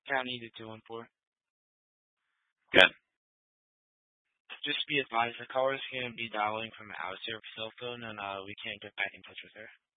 County to 214. Good. Just be advised, the caller is going to be dialing from an out-of-service cell phone, and we can't get back in touch with her.